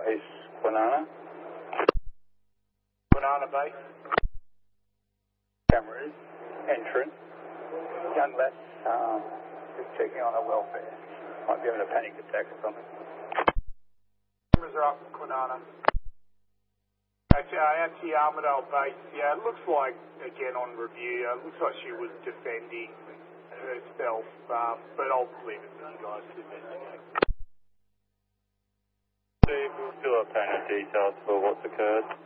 Base, Kwinana. Kwinana Base. Cameras, entrance. Unless, just checking on her welfare. Might be having a panic attack or something. Cameras are up in Kwinana. At the Armidale Base, yeah, it looks like, again on review, it looks like she was defending herself, but I'll leave it to you guys to investigate. Steve, we'll still obtain the details for what's occurred.